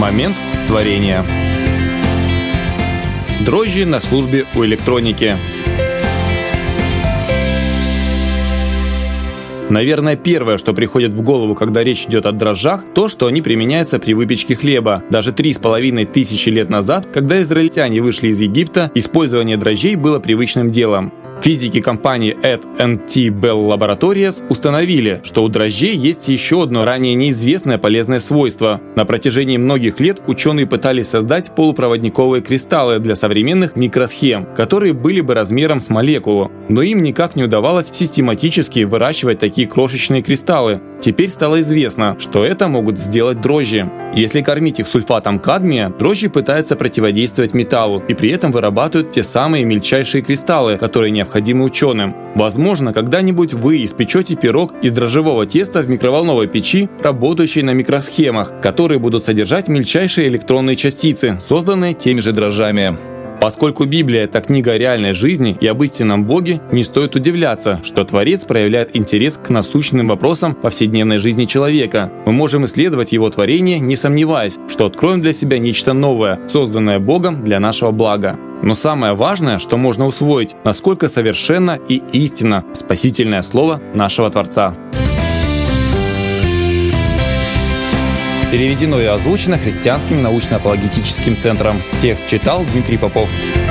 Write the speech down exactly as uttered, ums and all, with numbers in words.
момент творения. Дрожжи на службе у электроники. Наверное, первое, что приходит в голову, когда речь идет о дрожжах, то, что они применяются при выпечке хлеба. Даже три с половиной тысячи лет назад, когда израильтяне вышли из Египта, использование дрожжей было привычным делом. Физики компании эт энд ти Bell Laboratories установили, что у дрожжей есть еще одно ранее неизвестное полезное свойство. На протяжении многих лет ученые пытались создать полупроводниковые кристаллы для современных микросхем, которые были бы размером с молекулу, но им никак не удавалось систематически выращивать такие крошечные кристаллы. Теперь стало известно, что это могут сделать дрожжи. Если кормить их сульфатом кадмия, дрожжи пытаются противодействовать металлу и при этом вырабатывают те самые мельчайшие кристаллы, которые необходимы ученым. Возможно, когда-нибудь вы испечете пирог из дрожжевого теста в микроволновой печи, работающей на микросхемах, которые будут содержать мельчайшие электронные частицы, созданные теми же дрожжами. Поскольку Библия – это книга о реальной жизни и об истинном Боге, не стоит удивляться, что Творец проявляет интерес к насущным вопросам повседневной жизни человека. Мы можем исследовать его творение, не сомневаясь, что откроем для себя нечто новое, созданное Богом для нашего блага. Но самое важное, что можно усвоить, насколько совершенно и истинно спасительное слово нашего Творца. Переведено и озвучено Христианским научно-апологетическим центром. Текст читал Дмитрий Попов.